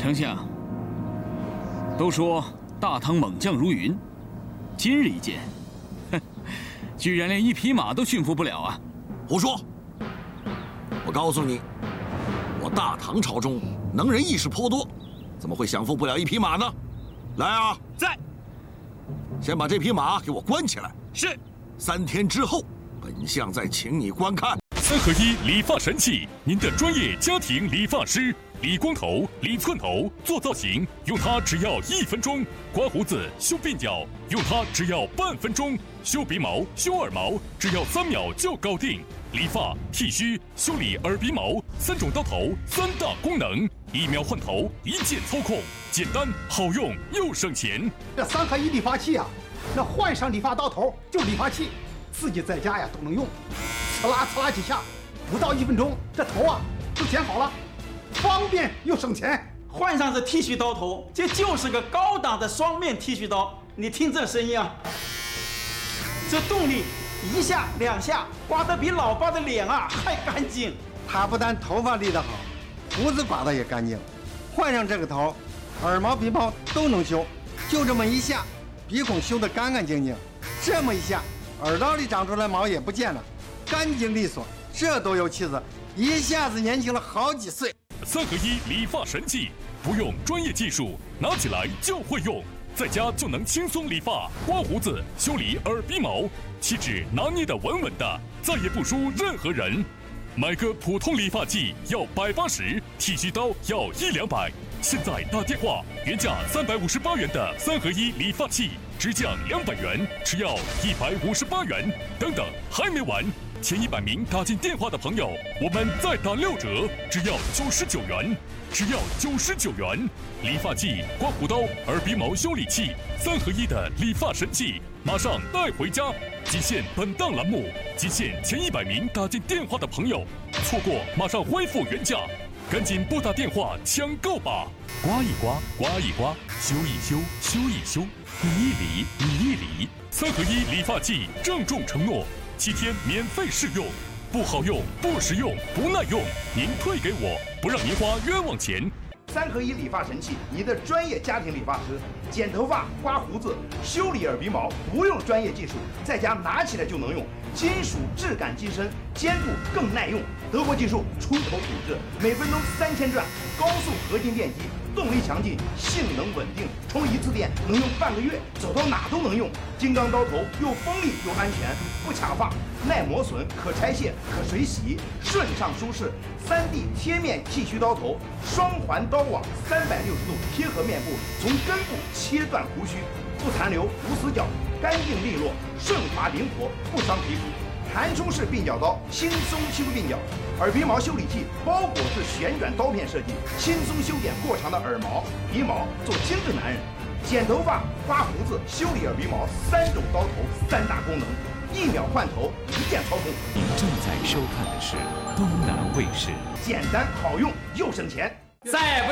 丞相，都说大唐猛将如云，今日一见，哼，居然连一匹马都驯服不了啊！ 胡说！我告诉你，我大唐朝中能人异士颇多，怎么会降服不了一匹马呢？来啊， 在。 先把这匹马给我关起来。 是。 3天之后，本相再请你观看。 3合1理发神器，您的专业家庭理发师。理光头、理寸头、做造型，用它只要1分钟；刮胡子、修鬓角，用它只要半分钟；修鼻毛、修耳毛，只要3秒就搞定。理发、剃须、修理耳鼻毛，3种刀头，3大功能，1秒换头，1键操控，简单好用又省钱。 这3合1理发器啊，那换上理发刀头就理发器，自己在家呀都能用，呲啦呲啦几下，不到1分钟，这头啊就剪好了。方便又省钱， 换上这剃须刀头，这就是个高档的双面剃须刀。你听这声音啊，这动力1下2下，刮得比老爸的脸啊还干净。 他不但头发理得好，胡子刮得也干净。换上这个头，耳毛鼻毛都能修，就这么一下，鼻孔修得干干净净。这么一下，耳道里长出来毛也不见了，干净利索，这都有气质，一下子年轻了好几岁。 3合1理发神器，不用专业技术，拿起来就会用，在家就能轻松理发、刮胡子、修理耳鼻毛，气质拿捏得稳稳的，再也不输任何人。买个普通理发剂要180，剃须刀要100-200。现在打电话，原价358元的3合1理发器，直降200元，只要158元。等等，还没完！前100名打进电话的朋友，我们再打6折，只要99元，只要99元。理发剂、刮胡刀、耳鼻毛修理器，3合1的理发神器，马上带回家！仅限本档栏目，仅限前100名打进电话的朋友，错过马上恢复原价，赶紧拨打电话抢购吧！刮一刮，刮一刮，修一修，修一修，理一理，理一理。3合1理发剂郑重承诺，7天免费试用，不好用、不实用、不耐用，您退给我，不让您花冤枉钱。 3合1理发神器，你的专业家庭理发师，剪头发、刮胡子、修理耳鼻毛，不用专业技术，在家拿起来就能用，金属质感机身，坚固更耐用，德国技术，出口品质，每分钟3000转，高速合金电机，动力强劲，性能稳定，充1次电能用半个月，走到哪都能用。金刚刀头又锋利又安全，不卡发，耐磨损，可拆卸，可水洗，顺畅舒适。3D 贴面剃须刀头，双环刀网，360度贴合面部，从根部切断胡须，不残留，无死角，干净利落，顺滑灵活，不伤皮肤。弹冲式鬓角刀，轻松修鬓角；耳鼻毛修理器，包裹式旋转刀片设计，轻松修剪过长的耳毛、鼻毛，做精致男人。剪头发、刮胡子、修理耳鼻毛，3种刀头，3大功能，1秒换头，1键操控。 您正在收看的是东南卫视， 简单好用又省钱。 再不